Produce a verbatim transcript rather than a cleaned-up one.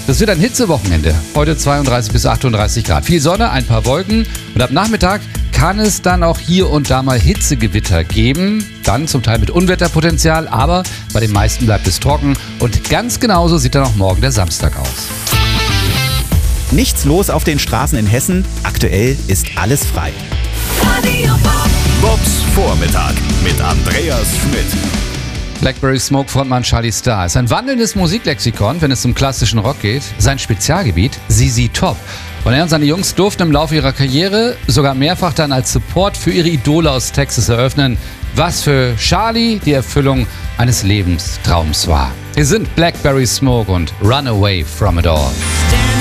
Das wird ein Hitzewochenende. Heute zweiunddreißig bis achtunddreißig Grad. Viel Sonne, ein paar Wolken und ab Nachmittag kann es dann auch hier und da mal Hitzegewitter geben. Dann zum Teil mit Unwetterpotenzial, aber bei den meisten bleibt es trocken. Und ganz genauso sieht dann auch morgen der Samstag aus. Nichts los auf den Straßen in Hessen. Aktuell ist alles frei. Bobs Vormittag mit Andreas Schmidt. Blackberry Smoke Frontmann Charlie Starr ist ein wandelndes Musiklexikon, wenn es um klassischen Rock geht. Sein Spezialgebiet, Z Z Top. Und er und seine Jungs durften im Laufe ihrer Karriere sogar mehrfach dann als Support für ihre Idole aus Texas eröffnen, was für Charlie die Erfüllung eines Lebenstraums war. Hier sind Blackberry Smoke und Run Away From It All.